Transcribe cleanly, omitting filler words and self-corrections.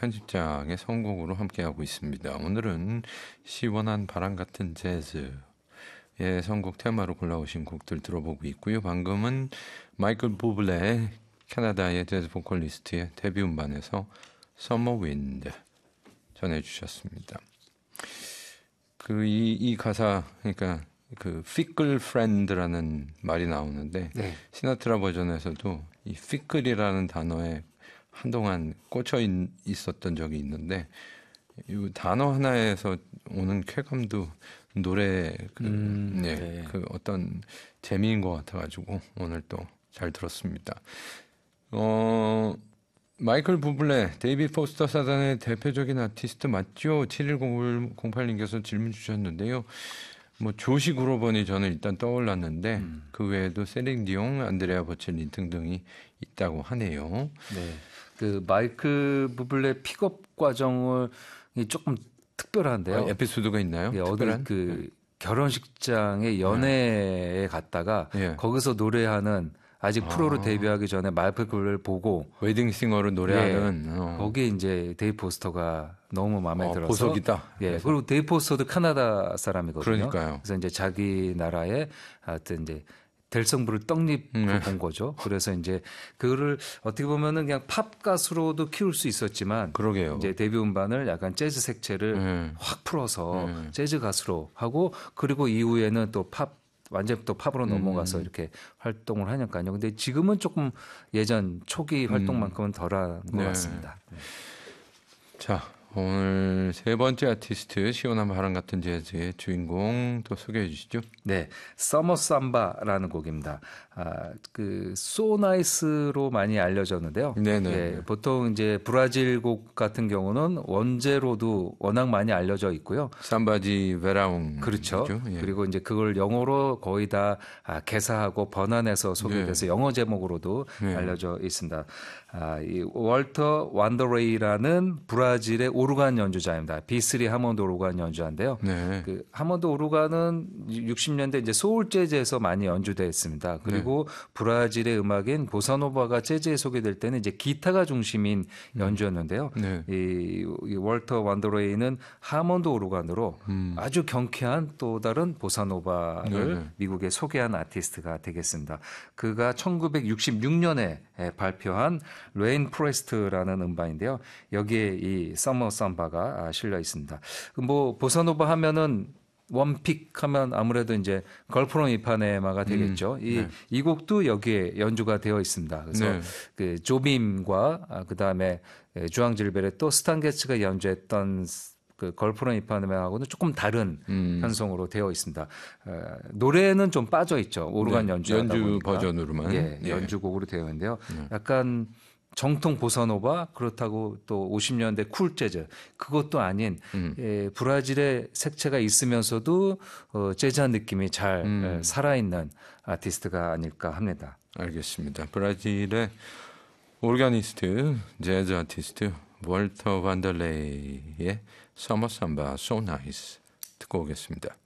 편집장의 선곡으로 함께하고 있습니다. 오늘은 시원한 바람 같은 재즈의 선곡 테마로 골라오신 곡들 들어보고 있고요. 방금은 마이클 부블레 캐나다의 재즈 보컬리스트의 데뷔 음반에서 Summer Wind 전해주셨습니다. 이 가사, 그러니까 그 fickle friend라는 말이 나오는데 네. 시나트라 버전에서도 이 fickle이라는 단어에 한동안 꽂혀 있었던 적이 있는데 이 단어 하나에서 오는 쾌감도 노래 네. 그 어떤 재미인 것 같아가지고 오늘 또 잘 들었습니다. 마이클 부블레, 데이비드 포스터 사단의 대표적인 아티스트 맞죠? 7108님께서 질문 주셨는데요. 뭐 조시 그로번이 저는 일단 떠올랐는데 그 외에도 세링 디옹, 안드레아 보첼리 등등이 있다고 하네요. 네, 그 마이클 부블레 픽업 과정을 조금 특별한데요. 에피소드가 있나요? 네, 어디 그 결혼식장에 연애에 갔다가 거기서 노래하는 아직 프로로 데뷔하기 전에 마이클 부블레를 보고 웨딩싱어로 노래하는 거기에 이제 데이브 포스터가 너무 마음에 들어서 보석이다. 그리고 데이브 포스터도 캐나다 사람이거든요. 그러니까요. 그래서 이제 자기 나라에 하여튼 이제 델성부를 떡잎을 본 거죠. 그래서 이제 그거를 어떻게 보면은 그냥 팝 가수로도 키울 수 있었지만, 그러게요. 이제 데뷔 음반을 약간 재즈 색채를 확 풀어서 재즈 가수로 하고, 그리고 이후에는 또 완전 또 팝으로 넘어가서 이렇게 활동을 하니까요. 근데 지금은 조금 예전 초기 활동만큼은 덜한 것 같습니다. 자, 오늘 세 번째 아티스트 시원한 바람 같은 재즈의 주인공 또 소개해 주시죠. 네, 서머 삼바라는 곡입니다. 그 So Nice로 많이 알려졌는데요. 네네. 보통 이제 브라질 곡 같은 경우는 원제로도 워낙 많이 알려져 있고요. 삼바지 베라웅. 그렇죠. 그리고 이제 그걸 영어로 거의 다 개사하고 번안해서 소개돼서 영어 제목으로도 알려져 있습니다. 이 월터 완더레이라는 브라질의 오르간 연주자입니다. B3 하몬드 오르간 연주자인데요. 그 하몬드 오르간은 60년대 이제 소울 재즈에서 많이 연주됐습니다. 그리고 브라질의 음악인 보사노바가 재즈에 소개될 때는 이제 기타가 중심인 연주였는데요. 이 월터 완더레이는 하몬드 오르간으로 아주 경쾌한 또 다른 보사노바를 미국에 소개한 아티스트가 되겠습니다. 그가 1966년에 발표한 레인 프레스트라는 음반인데요. 여기에 이 서머 삼바가 실려 있습니다. 뭐 보사노바 하면은 원픽 하면 아무래도 이제 걸프롬 이파네마가 되겠죠. 이 곡도 여기에 연주가 되어 있습니다. 그래서 그 조빔과 그다음에 주앙 질베르 또 스탄 게츠가 연주했던 그 걸프롬 이파네마하고는 조금 다른 편성으로 되어 있습니다. 노래는 좀 빠져 있죠. 오르간 연주 버전으로만 연주곡으로 되어 있는데요. 약간 정통 보사노바 그렇다고 또 50년대 쿨 재즈 그것도 아닌 브라질의 색채가 있으면서도 재즈한 느낌이 잘 살아있는 아티스트가 아닐까 합니다. 알겠습니다. 브라질의 오르가니스트 재즈 아티스트 월터 반달레이의 서머 삼바 So Nice 듣고 오겠습니다.